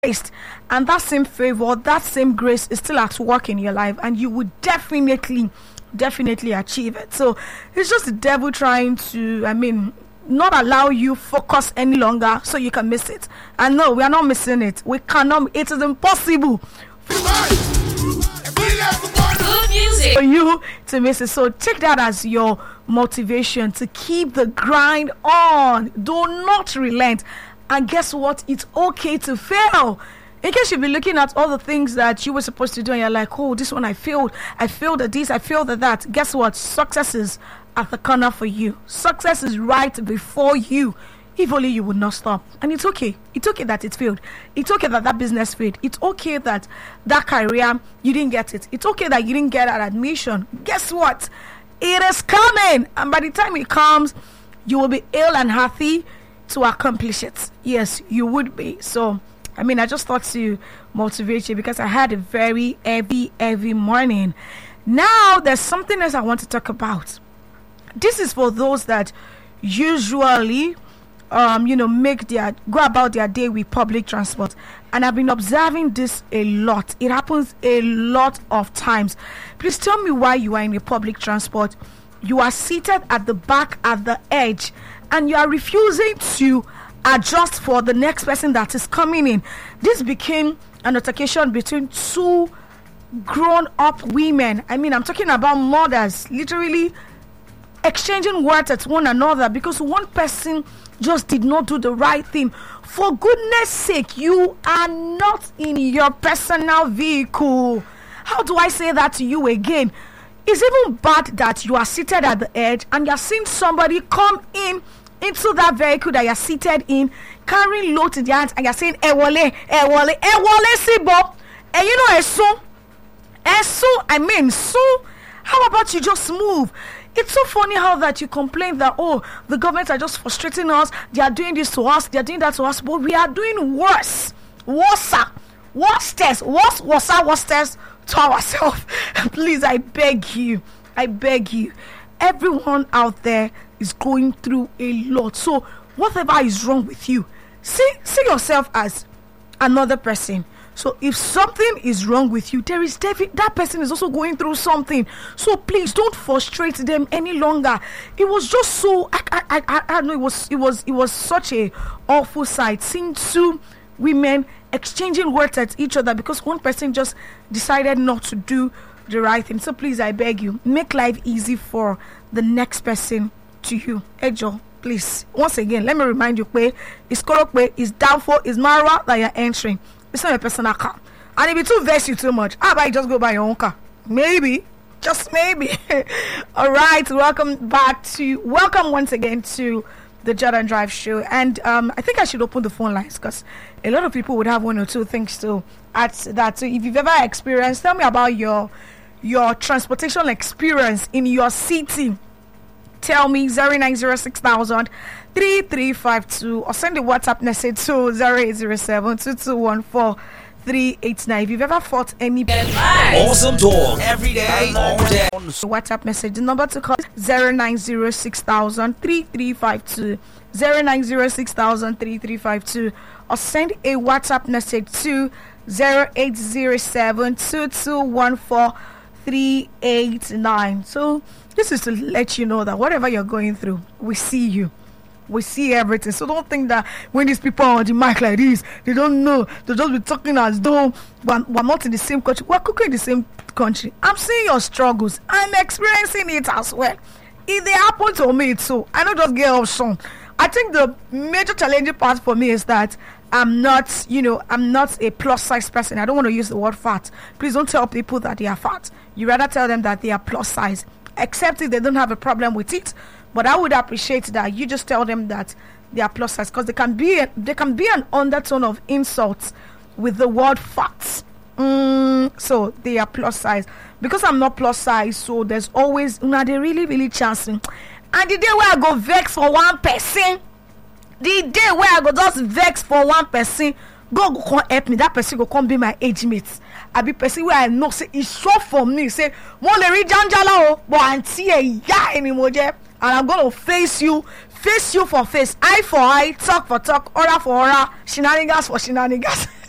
graced, and that same favor, that same grace is still at work in your life, and you would definitely achieve it. So it's just the devil trying to, not allow you focus any longer so you can miss it. And no, we are not missing it. We cannot. It is impossible Good music for you to miss it. So take that as your motivation to keep the grind on. Do not relent. And guess what? It's okay to fail. In case you've been looking at all the things that you were supposed to do and you're like, oh, this one I failed at this, I failed at that. Guess what? Success is at the corner for you. Success is right before you. If only you would not stop. And it's okay. It's okay that it failed. It's okay that that business failed. It's okay that that career, you didn't get it. It's okay that you didn't get an admission. Guess what? It is coming. And by the time it comes, you will be ill and happy to accomplish it. Yes, you would be. So, I just thought to motivate you because I had a very heavy morning. Now, there's something else I want to talk about. This is for those that usually, go about their day with public transport. And I've been observing this a lot. It happens a lot of times. Please tell me why you are in a public transport. You are seated at the back, at the edge, and you are refusing to adjust for the next person that is coming in. This became an altercation between two grown-up women. I'm talking about mothers, literally exchanging words at one another because one person just did not do the right thing. For goodness sake, you are not in your personal vehicle. How do I say that to you again? It's even bad that you are seated at the edge and you're seeing somebody come into that vehicle that you're seated in, carrying loads in their hands, and you're saying, Ewole, Sibo. And you know, so how about you just move? It's so funny how that you complain that, oh, the government are just frustrating us, they are doing this to us, they are doing that to us, but we are doing worse to ourselves. Please, I beg you, everyone out there is going through a lot. So whatever is wrong with you, see yourself as another person. So if something is wrong with you, there is that person is also going through something. So please don't frustrate them any longer. It was just so I know it was such a awful sight, seeing two women exchanging words at each other because one person just decided not to do the right thing. So please, I beg you, make life easy for the next person to you. Ejo, please, once again, let me remind you, it's Korokwe, it's downfall, it's Marwa that you're entering. It's not a personal car. And if it too vex you too much, how about you just go buy your own car? Maybe. Just maybe. Alright, welcome once again to the Jordan Drive Show. And I think I should open the phone lines because a lot of people would have one or two things to add to that. So if you've ever experienced, tell me about your transportation experience in your city. Tell me 0906,000 3352 or send a WhatsApp message to 0807 2214 389. If you've ever fought any awesome talk every day, all day. WhatsApp message, the number to call 0906,000 3352 0906,000 3352 or send a WhatsApp message to 0807 2214 389. So this is to let you know that whatever you're going through, we see you. We see everything. So don't think that when these people are on the mic like this, they don't know. They'll just be talking as though we're not in the same country. We're cooking in the same country. I'm seeing your struggles. I'm experiencing it as well. If they happen to me too, I don't just get option. I think the major challenging part for me is that I'm not a plus size person. I don't want to use the word fat. Please don't tell people that they are fat. You rather tell them that they are plus size, except if they don't have a problem with it. But I would appreciate that you just tell them that they are plus size, because there can be an undertone of insults with the word fat. So they are plus size. Because I'm not plus size, so there's always they really chancing. And the day where I go vex for one person, God go come help me. That person go come be my age mate. I be person where I know say it's so for me. Say mo le ri janjala o, but auntie ya anymore. And I'm gonna face you for face, eye for eye, talk for talk, aura for aura, shenanigans for shenanigans.